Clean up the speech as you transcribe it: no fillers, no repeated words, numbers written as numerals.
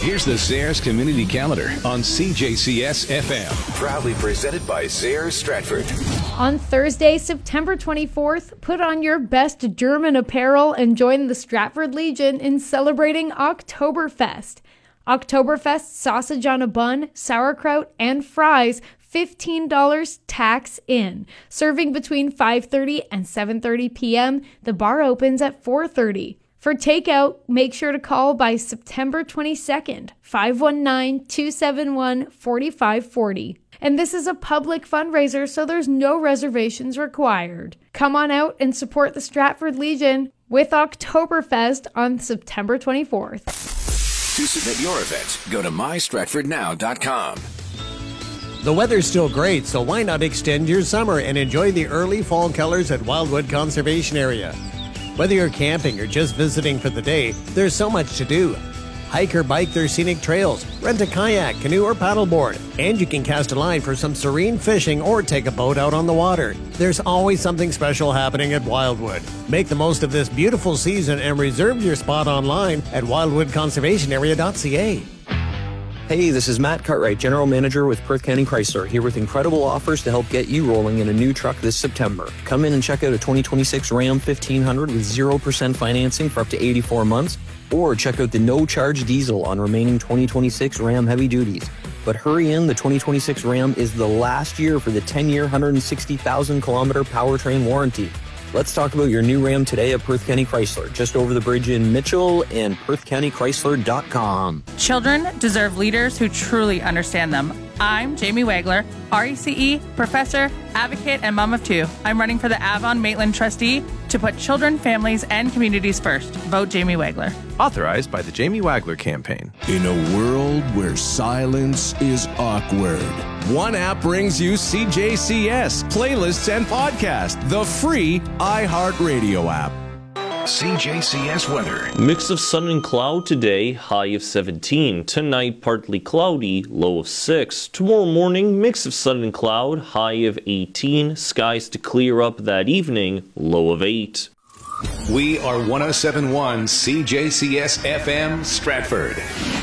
Here's the Zayres Community Calendar on CJCS FM. Proudly presented by Zayres Stratford. On Thursday, September 24th, put on your best German apparel and join the Stratford Legion in celebrating Oktoberfest. Oktoberfest sausage on a bun, sauerkraut, and fries, $15 tax in. Serving between 5:30 and 7:30 p.m. The bar opens at 4:30. For takeout, make sure to call by September 22nd, 519-271-4540. And this is a public fundraiser, so there's no reservations required. Come on out and support the Stratford Legion with Oktoberfest on September 24th. To submit your event, go to mystratfordnow.com. The weather's still great, so why not extend your summer and enjoy the early fall colors at Wildwood Conservation Area? Whether you're camping or just visiting for the day, there's so much to do. Hike or bike their scenic trails, rent a kayak, canoe, or paddleboard, and you can cast a line for some serene fishing or take a boat out on the water. There's always something special happening at Wildwood. Make the most of this beautiful season and reserve your spot online at wildwoodconservationarea.ca. Hey, this is Matt Cartwright, General Manager with Perth County Chrysler, here with incredible offers to help get you rolling in a new truck this September. Come in and check out a 2026 Ram 1500 with 0% financing for up to 84 months, or check out the no-charge diesel on remaining 2026 Ram heavy duties. But hurry in, the 2026 Ram is the last year for the 10-year, 160,000-kilometer powertrain warranty. Let's talk about your new Ram today at Perth County Chrysler, just over the bridge in Mitchell and PerthCountyChrysler.com. Children deserve leaders who truly understand them. I'm Jamie Wagler, RECE, professor, advocate, and mom of two. I'm running for the Avon Maitland trustee to put children, families, and communities first. Vote Jamie Wagler. Authorized by the Jamie Wagler Campaign. In a world where silence is awkward, one app brings you CJCS, playlists, and podcasts, the free iHeartRadio app. CJCS weather. Mix of sun and cloud today, high of 17. Tonight, partly cloudy, low of 6. Tomorrow morning, mix of sun and cloud, high of 18. Skies to clear up that evening, low of 8. We are 107.1 CJCS FM Stratford.